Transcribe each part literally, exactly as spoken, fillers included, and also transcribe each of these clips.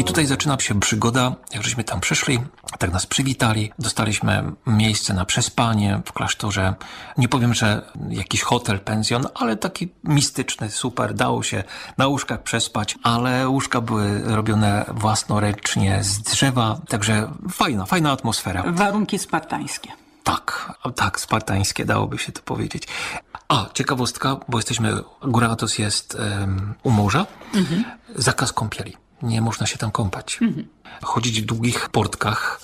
tutaj zaczyna się przygoda, jak żeśmy tam przyszli, tak nas przywitali, dostaliśmy miejsce na przespanie w klasztorze. Nie powiem, że jakiś hotel, pensjon, ale taki mistyczny, super, dało się na łóżkach przespać, ale łóżka były robione własnoręcznie z drzewa, także fajna, fajna atmosfera. Warunki spartańskie. Tak, tak, spartańskie, dałoby się to powiedzieć. A, ciekawostka, bo jesteśmy, Góra Athos jest um, u morza, mhm. zakaz kąpieli. Nie można się tam kąpać. Mhm. Chodzić w długich portkach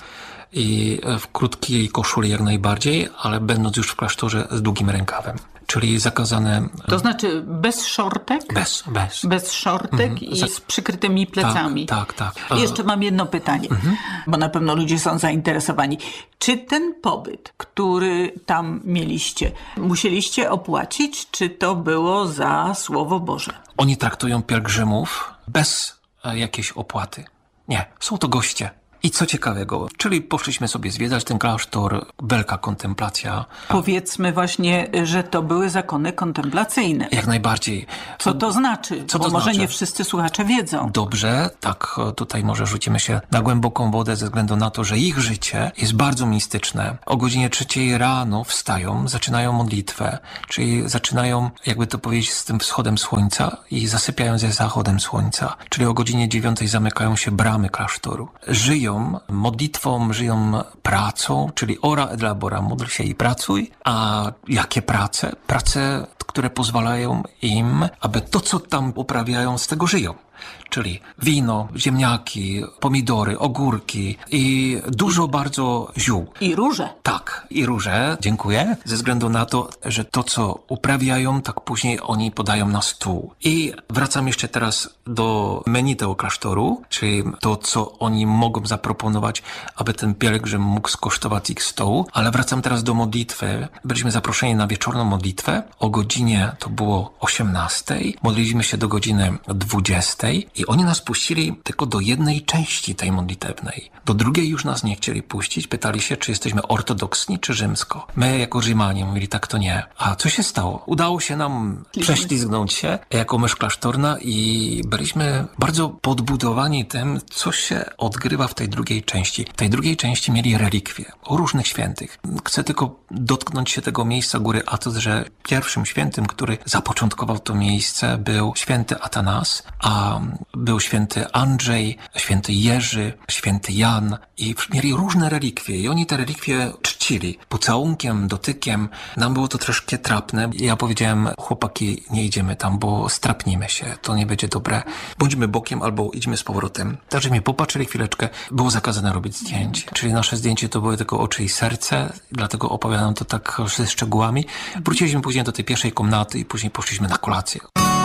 i w krótkiej koszuli jak najbardziej, ale będąc już w klasztorze z długim rękawem. Czyli zakazane... To znaczy bez szortek? Bez, bez. Bez szortek mhm. i z przykrytymi plecami. Tak, tak, tak. Jeszcze mam jedno pytanie, mhm. bo na pewno ludzie są zainteresowani. Czy ten pobyt, który tam mieliście, musieliście opłacić, czy to było za Słowo Boże? Oni traktują pielgrzymów bez jakiejś opłaty. Nie, są to goście. I co ciekawego, czyli poszliśmy sobie zwiedzać ten klasztor, wielka kontemplacja. Powiedzmy właśnie, że to były zakony kontemplacyjne. Jak najbardziej. Co to znaczy? Co Bo to może znaczy? Nie wszyscy słuchacze wiedzą. Dobrze, tak, tutaj może rzucimy się na głęboką wodę ze względu na to, że ich życie jest bardzo mistyczne. O godzinie trzeciej rano wstają, zaczynają modlitwę, czyli zaczynają, jakby to powiedzieć, z tym wschodem słońca i zasypiają ze zachodem słońca. Czyli o godzinie dziewiątej zamykają się bramy klasztoru. Żyją modlitwą, żyją pracą, czyli ora et labora, módl się i pracuj. A jakie prace? Prace, które pozwalają im, aby to, co tam uprawiają, z tego żyją. Czyli wino, ziemniaki, pomidory, ogórki i dużo bardzo ziół. I róże. Tak, i róże, dziękuję, ze względu na to, że to, co uprawiają, tak później oni podają na stół. I wracam jeszcze teraz do menu tego klasztoru, czyli to, co oni mogą zaproponować, aby ten pielgrzym mógł skosztować ich stołu, ale wracam teraz do modlitwy. Byliśmy zaproszeni na wieczorną modlitwę o godzinie, to było osiemnastej, modliliśmy się do godziny dwudziestej i oni nas puścili tylko do jednej części tej modlitewnej. Do drugiej już nas nie chcieli puścić. Pytali się, czy jesteśmy ortodoksyjni, czy rzymsko. My jako Rzymanie mówili, tak to nie. A co się stało? Udało się nam prześlizgnąć się jako mysz klasztorna i byliśmy bardzo podbudowani tym, co się odgrywa w tej drugiej części. W tej drugiej części mieli relikwie o różnych świętych. Chcę tylko dotknąć się tego miejsca Góry Athos, że pierwszym świętym, który zapoczątkował to miejsce, był święty Atanas, a był święty Andrzej, święty Jerzy, święty Jan i mieli różne relikwie i oni te relikwie czcili pocałunkiem, dotykiem. Nam było to troszkę trapne. Ja powiedziałem, chłopaki, nie idziemy tam, bo strapnimy się, to nie będzie dobre. Bądźmy bokiem albo idźmy z powrotem. Także mnie popatrzyli chwileczkę, było zakazane robić zdjęć. Czyli nasze zdjęcie to były tylko oczy i serce, dlatego opowiadam to tak ze szczegółami. Wróciliśmy później do tej pierwszej komnaty i później poszliśmy na kolację.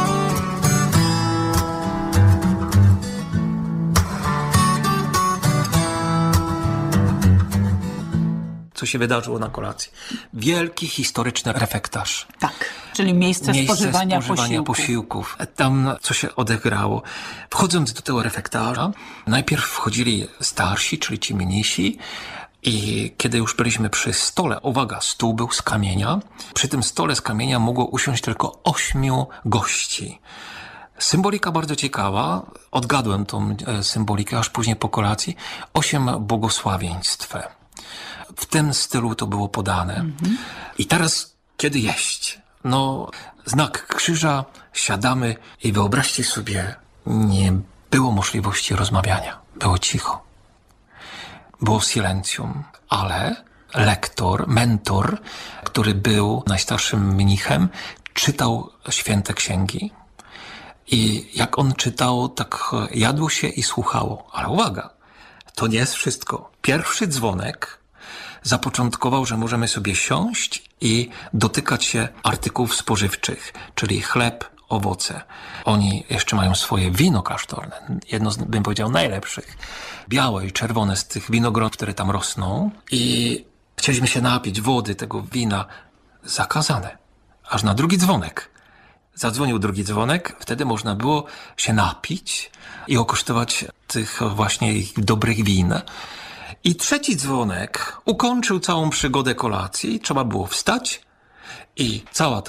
Co się wydarzyło na kolacji? Wielki historyczny refektarz. Tak, czyli miejsce, miejsce spożywania, spożywania posiłków. posiłków. Tam co się odegrało. Wchodząc do tego refektarza, najpierw wchodzili starsi, czyli ci mnisi, i kiedy już byliśmy przy stole, uwaga, stół był z kamienia. Przy tym stole z kamienia mogło usiąść tylko ośmiu gości. Symbolika bardzo ciekawa. Odgadłem tą symbolikę aż później po kolacji. Osiem błogosławieństw. W tym stylu to było podane. Mhm. I teraz, kiedy jeść? No, znak krzyża, siadamy i wyobraźcie sobie, nie było możliwości rozmawiania. Było cicho. Było silencjum, ale lektor, mentor, który był najstarszym mnichem, czytał święte księgi. I jak on czytał, tak jadło się i słuchało. Ale uwaga, to nie jest wszystko. Pierwszy dzwonek zapoczątkował, że możemy sobie siąść i dotykać się artykułów spożywczych, czyli chleb, owoce. Oni jeszcze mają swoje wino klasztorne, jedno z, bym powiedział, najlepszych. Białe i czerwone z tych winogron, które tam rosną. I chcieliśmy się napić wody, tego wina. Zakazane. Aż na drugi dzwonek. Zadzwonił drugi dzwonek, wtedy można było się napić i okosztować tych właśnie ich dobrych win. I trzeci dzwonek ukończył całą przygodę kolacji. Trzeba było wstać i cała ta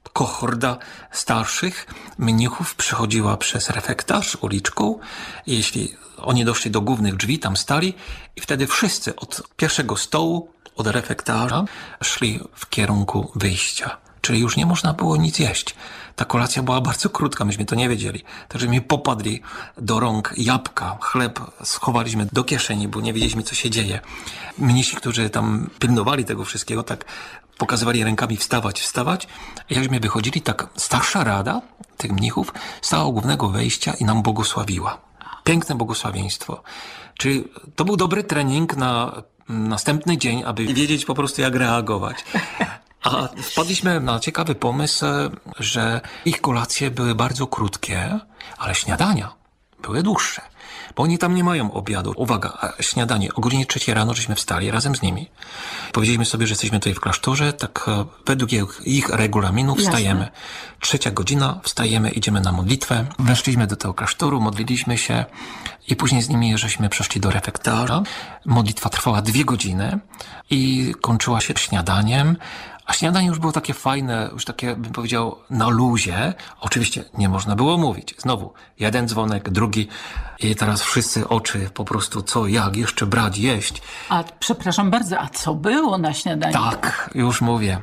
kohorda starszych mnichów przychodziła przez refektarz uliczką. Jeśli oni doszli do głównych drzwi, tam stali i wtedy wszyscy od pierwszego stołu, od refektarza szli w kierunku wyjścia. Czyli już nie można było nic jeść. Ta kolacja była bardzo krótka, myśmy to nie wiedzieli. Także mi popadli do rąk jabłka, chleb schowaliśmy do kieszeni, bo nie wiedzieliśmy, co się dzieje. Mnisi, którzy tam pilnowali tego wszystkiego, tak pokazywali rękami wstawać, wstawać. I jakśmy wychodzili, tak starsza rada tych mnichów stała u głównego wejścia i nam błogosławiła. Piękne błogosławieństwo. Czyli to był dobry trening na następny dzień, aby wiedzieć po prostu, jak reagować. A wpadliśmy na ciekawy pomysł, że ich kolacje były bardzo krótkie, ale śniadania były dłuższe. Bo oni tam nie mają obiadu. Uwaga, śniadanie. O godzinie trzeciej rano żeśmy wstali razem z nimi. Powiedzieliśmy sobie, że jesteśmy tutaj w klasztorze, tak według ich, ich regulaminu wstajemy. Jasne. Trzecia godzina, wstajemy, idziemy na modlitwę. Weszliśmy do tego klasztoru, modliliśmy się i później z nimi żeśmy przeszli do refektarza. Modlitwa trwała dwie godziny i kończyła się śniadaniem. A śniadanie już było takie fajne, już takie, bym powiedział, na luzie. Oczywiście nie można było mówić. Znowu, jeden dzwonek, drugi i teraz wszyscy oczy po prostu co, jak, jeszcze brać, jeść. A przepraszam bardzo, a co było na śniadanie? Tak, już mówię.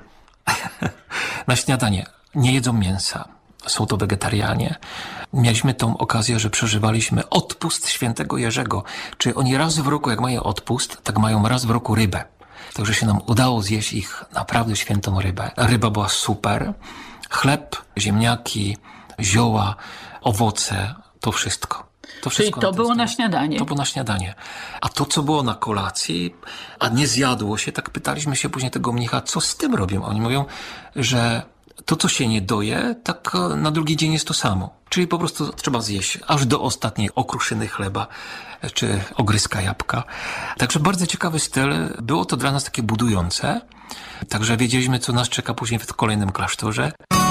Na śniadanie nie jedzą mięsa. Są to wegetarianie. Mieliśmy tą okazję, że przeżywaliśmy odpust świętego Jerzego. Czyli oni raz w roku, jak mają odpust, tak mają raz w roku rybę. Także się nam udało zjeść ich naprawdę świętą rybę. Ryba była super. Chleb, ziemniaki, zioła, owoce, to wszystko. To wszystko. Czyli to na było na śniadanie? To było na śniadanie. A to, co było na kolacji, a nie zjadło się, tak pytaliśmy się później tego mnicha, co z tym robią. Oni mówią, że to, co się nie doje, tak na drugi dzień jest to samo. Czyli po prostu trzeba zjeść aż do ostatniej okruszyny chleba czy ogryzka jabłka. Także bardzo ciekawy styl. Było to dla nas takie budujące. Także wiedzieliśmy, co nas czeka później w kolejnym klasztorze.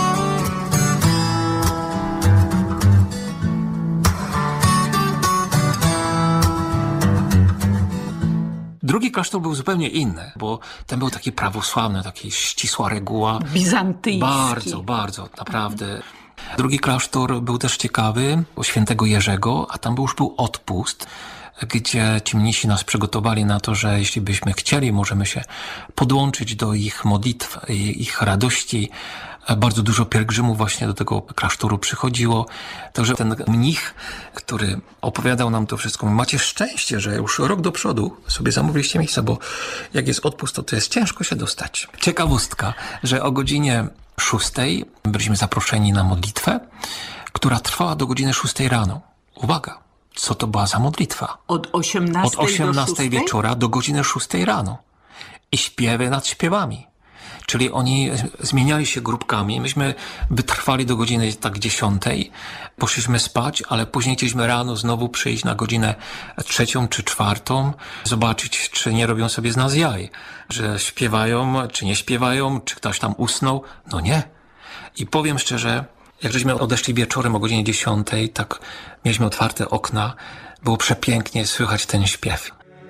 Drugi klasztor był zupełnie inny, bo ten był taki prawosławny, taki ścisła reguła. Bizantyjski. Bardzo, bardzo, naprawdę. Drugi klasztor był też ciekawy, u świętego Jerzego, a tam już był odpust, gdzie ci mnisi nas przygotowali na to, że jeśli byśmy chcieli, możemy się podłączyć do ich modlitw i ich radości. Bardzo dużo pielgrzymów właśnie do tego klasztoru przychodziło. Także ten mnich, który opowiadał nam to wszystko, macie szczęście, że już rok do przodu sobie zamówiliście miejsce, bo jak jest odpust, to, to jest ciężko się dostać. Ciekawostka, że o godzinie szóstej byliśmy zaproszeni na modlitwę, która trwała do godziny szóstej rano. Uwaga, co to była za modlitwa? Od osiemnastej, Od osiemnastej do wieczora do godziny szóstej rano. I śpiewy nad śpiewami. Czyli oni zmieniali się grupkami. Myśmy wytrwali do godziny tak dziesiątej. Poszliśmy spać, ale później chcieliśmy rano znowu przyjść na godzinę trzecią czy czwartą. Zobaczyć, czy nie robią sobie z nas jaj. Że śpiewają, czy nie śpiewają, czy ktoś tam usnął. No nie. I powiem szczerze, jak żeśmy odeszli wieczorem o godzinie dziesiątej, tak mieliśmy otwarte okna. Było przepięknie słychać ten śpiew.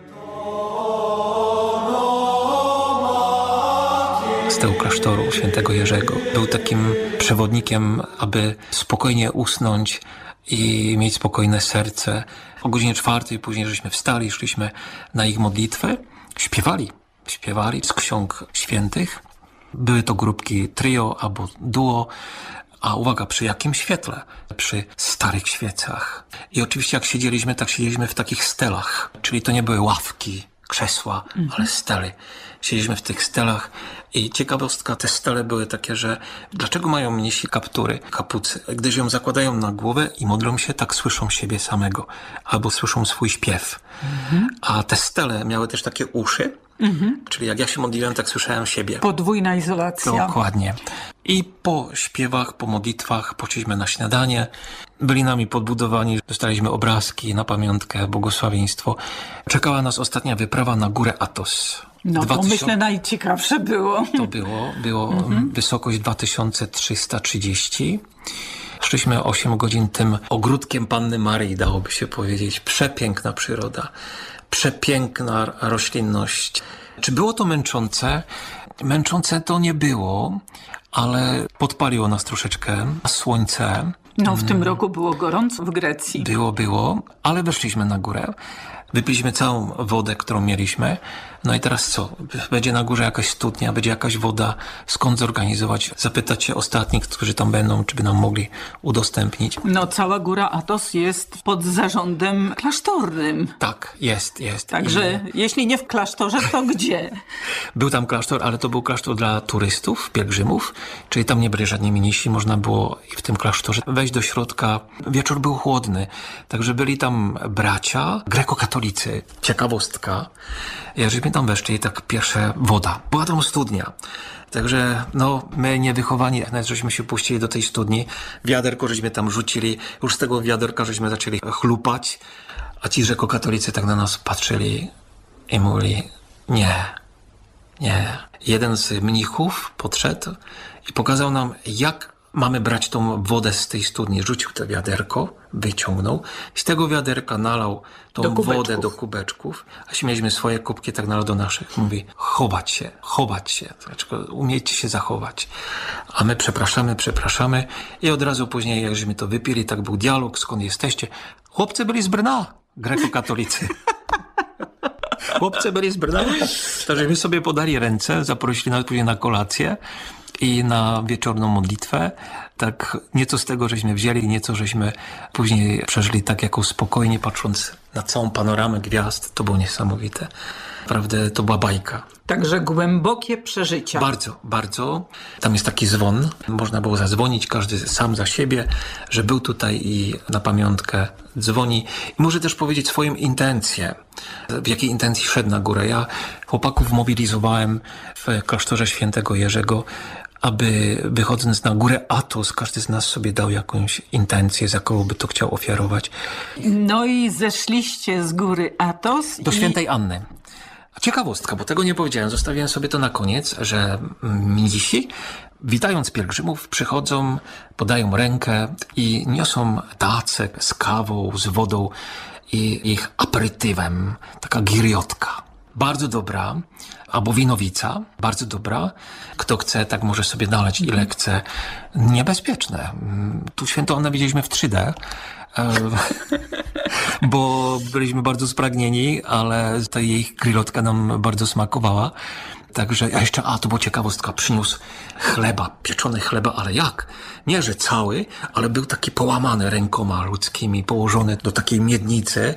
Z tego klasztoru świętego Jerzego. Był takim przewodnikiem, aby spokojnie usnąć i mieć spokojne serce. O godzinie czwartej później żeśmy wstali, szliśmy na ich modlitwę. Śpiewali. Śpiewali z ksiąg świętych. Były to grupki trio albo duo. A uwaga, przy jakim świetle? Przy starych świecach. I oczywiście jak siedzieliśmy, tak siedzieliśmy w takich stelach. Czyli to nie były ławki, krzesła, mhm. ale stely. Siedzieliśmy w tych stelach i ciekawostka, te stele były takie, że dlaczego mają mnisi kaptury, kapucy? Gdyż ją zakładają na głowę i modlą się, tak słyszą siebie samego. Albo słyszą swój śpiew. Mhm. A te stele miały też takie uszy, mhm. czyli jak ja się modliłem, tak słyszałem siebie. Podwójna izolacja. Dokładnie. I po śpiewach, po modlitwach poszliśmy na śniadanie. Byli nami podbudowani, dostaliśmy obrazki na pamiątkę, błogosławieństwo. Czekała nas ostatnia wyprawa na górę Athos. No to tysiące... myślę najciekawsze było. To było, było mhm. wysokość dwa tysiące trzysta trzydzieści. Szliśmy osiem godzin tym ogródkiem Panny Maryi, dałoby się powiedzieć. Przepiękna przyroda, przepiękna roślinność. Czy było to męczące? Męczące to nie było, ale podpaliło nas troszeczkę słońce. No w tym roku było gorąco w Grecji. Było, było, ale weszliśmy na górę. Wypiliśmy całą wodę, którą mieliśmy. No i teraz co? Będzie na górze jakaś studnia, będzie jakaś woda. Skąd zorganizować? Zapytać się ostatnich, którzy tam będą, czy by nam mogli udostępnić. No cała góra Athos jest pod zarządem klasztornym. Tak, jest, jest. Także I jeśli nie w klasztorze, to gdzie? był tam klasztor, ale to był klasztor dla turystów, pielgrzymów, czyli tam nie byli żadni mnisi. Można było i w tym klasztorze wejść do środka. Wieczór był chłodny, także byli tam bracia grekokatolicy. Ciekawostka. Ja żeśmy tam weszli, tak pierwsza woda. Była tam studnia. Także, no, my niewychowani, nawet żeśmy się puścili do tej studni, wiaderko żeśmy tam rzucili, już z tego wiaderka żeśmy zaczęli chlupać, a ci grekokatolicy tak na nas patrzyli i mówili, nie, nie. Jeden z mnichów podszedł i pokazał nam, jak mamy brać tą wodę z tej studni. Rzucił to wiaderko, wyciągnął, z tego wiaderka nalał tą Do kubeczków. wodę do kubeczków, a mieliśmy swoje kubki, tak nalał do naszych. Mówi, chować się, chować się, znaczy, umiejcie się zachować. A my przepraszamy, przepraszamy i od razu później, jak żeśmy to wypili, tak był dialog, skąd jesteście. Chłopcy byli z Brna, grekokatolicy. Chłopcy byli z Brna. Także my sobie podali ręce, zaprosili nas później na kolację i na wieczorną modlitwę. Tak nieco z tego żeśmy wzięli, nieco żeśmy później przeżyli tak jako spokojnie, patrząc na całą panoramę gwiazd. To było niesamowite. Naprawdę to była bajka. Także głębokie przeżycia. Bardzo, bardzo. Tam jest taki dzwon. Można było zadzwonić, każdy sam za siebie, że był tutaj i na pamiątkę dzwoni. I może też powiedzieć swoją intencję. W jakiej intencji szedł na górę. Ja chłopaków mobilizowałem w klasztorze świętego Jerzego, aby wychodząc na górę Athos, każdy z nas sobie dał jakąś intencję, za kogo by to chciał ofiarować. No i zeszliście z góry Athos. Do i... świętej Anny. Ciekawostka, bo tego nie powiedziałem, zostawiłem sobie to na koniec, że mnisi, witając pielgrzymów, przychodzą, podają rękę i niosą tacę z kawą, z wodą i ich aperytywem, taka giriotka. Bardzo dobra, albo winowica, bardzo dobra. Kto chce, tak może sobie nalać ile chce. Niebezpieczne. Tu świętą Annę widzieliśmy w trzy D. Bo byliśmy bardzo spragnieni, ale ta jej grillotka nam bardzo smakowała. Także, a jeszcze, a to była ciekawostka, przyniósł chleba, pieczony chleba, ale jak? Nie, że cały, ale był taki połamany rękoma ludzkimi, położony do takiej miednicy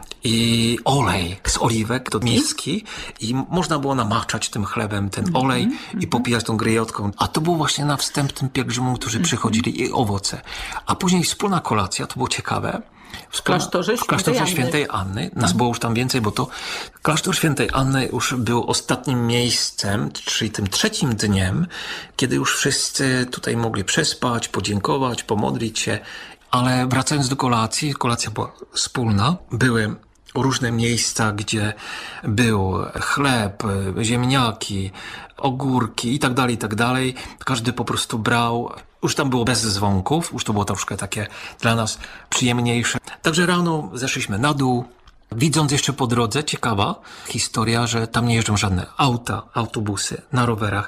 i olej z oliwek do miski i można było namaczać tym chlebem ten olej mm-hmm. i popijać tą grilotką. A to było właśnie na wstęp tym pielgrzymom, którzy mm-hmm. przychodzili i owoce. A później wspólna kolacja, to było ciekawe. W klasztorze, w klasztorze świętej, świętej Anny. Nas mhm. było już tam więcej, bo to klasztor świętej Anny już był ostatnim miejscem, czyli tym trzecim dniem, kiedy już wszyscy tutaj mogli przespać, podziękować, pomodlić się. Ale wracając do kolacji, kolacja była wspólna. Były różne miejsca, gdzie był chleb, ziemniaki, ogórki i tak dalej, i tak dalej. Każdy po prostu brał. Już tam było bez dzwonków, już to było troszkę takie dla nas przyjemniejsze. Także rano zeszliśmy na dół, widząc jeszcze po drodze, ciekawa historia, że tam nie jeżdżą żadne auta, autobusy na rowerach.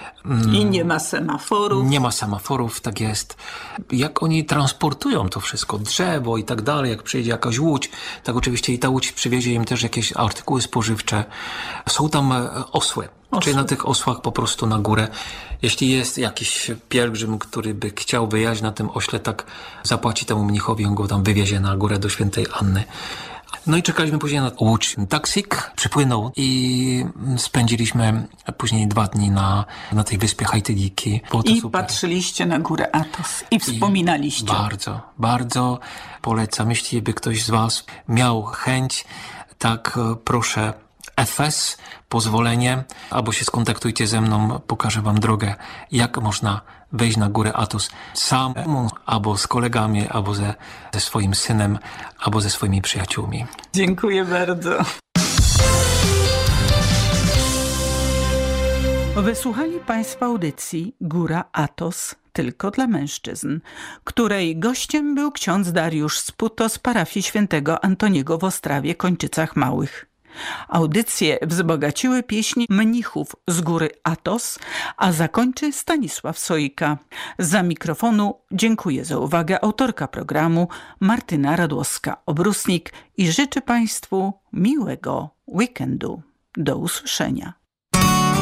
I nie ma semaforów. Nie ma semaforów, tak jest. Jak oni transportują to wszystko, drzewo i tak dalej, jak przyjedzie jakaś łódź, tak oczywiście i ta łódź przywiezie im też jakieś artykuły spożywcze. Są tam osły, osły. Czyli na tych osłach po prostu na górę. Jeśli jest jakiś pielgrzym, który by chciał wyjechać na tym ośle, tak zapłaci temu mnichowi, on go tam wywiezie na górę do świętej Anny. No i czekaliśmy później na łódź. Taksik przypłynął i spędziliśmy później dwa dni na, na tej wyspie Haitydiki. I super. Patrzyliście na górę Athos i wspominaliście. I bardzo, bardzo polecam. Jeśli by ktoś z was miał chęć, tak proszę Efes, pozwolenie, albo się skontaktujcie ze mną, pokażę wam drogę, jak można wejść na górę Athos samemu, albo z kolegami, albo ze, ze swoim synem, albo ze swoimi przyjaciółmi. Dziękuję bardzo. Wysłuchali Państwo audycji Góra Athos tylko dla mężczyzn, której gościem był ksiądz Dariusz Sputo z parafii świętego Antoniego w Ostrawie, Kończycach Małych. Audycje wzbogaciły pieśni mnichów z góry Athos, a zakończy Stanisław Sojka. Za mikrofonu dziękuję za uwagę autorka programu Martyna Radłowska-Obrusnik i życzę Państwu miłego weekendu. Do usłyszenia.